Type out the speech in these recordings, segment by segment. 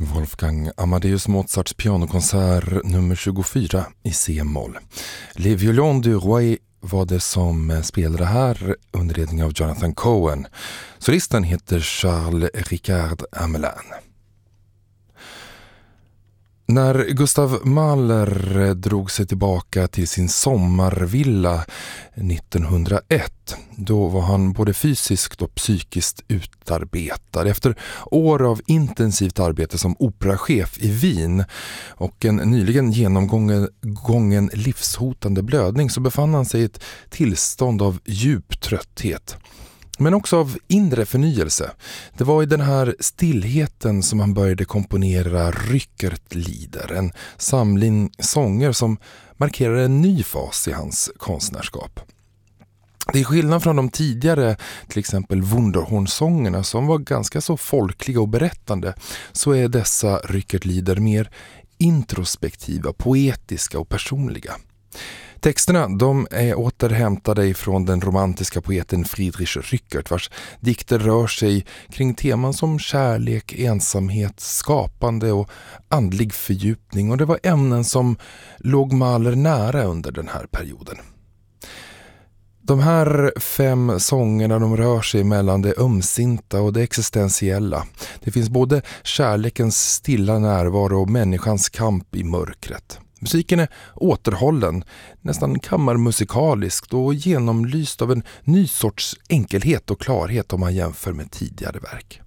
Wolfgang Amadeus Mozarts pianokonsert nummer 24 i C-moll. Les Violons du Roi var det som spelade här under ledning av Jonathan Cohen. Solisten heter Charles Richard Amelin. När Gustav Mahler drog sig tillbaka till sin sommarvilla 1901, då var han både fysiskt och psykiskt utarbetad. Efter år av intensivt arbete som operachef i Wien och en nyligen genomgången livshotande blödning så befann han sig i ett tillstånd av djup trötthet. Men också av inre förnyelse. Det var i den här stillheten som han började komponera Rückert-lieder, en samling sånger som markerar en ny fas i hans konstnärskap. Det är skillnad från de tidigare, till exempel Wunderhorn-sångerna som var ganska så folkliga och berättande, så är dessa Rückert-lieder mer introspektiva, poetiska och personliga. Texterna de är återhämtade ifrån den romantiska poeten Friedrich Rückert, vars dikter rör sig kring teman som kärlek, ensamhet, skapande och andlig fördjupning, och det var ämnen som låg Mahler nära under den här perioden. De här 5 sångerna de rör sig mellan det ömsinta och det existentiella. Det finns både kärlekens stilla närvaro och människans kamp i mörkret. Musiken är återhållen, nästan kammarmusikaliskt och genomlyst av en ny sorts enkelhet och klarhet om man jämför med tidigare verk.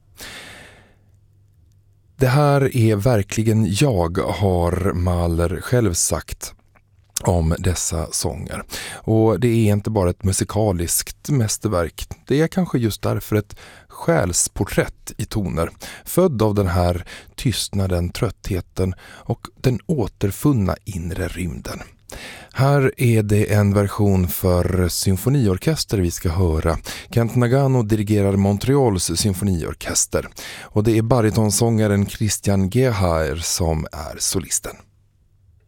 Det här är verkligen jag, har Mahler själv sagt om dessa sånger. Och det är inte bara ett musikaliskt mästerverk. Det är kanske just därför ett själsporträtt i toner. Född av den här tystnaden, tröttheten och den återfunna inre rymden. Här är det en version för symfoniorkester vi ska höra. Kent Nagano dirigerar Montreals symfoniorkester. Och det är baritonsångaren Christian Gerhaer som är solisten.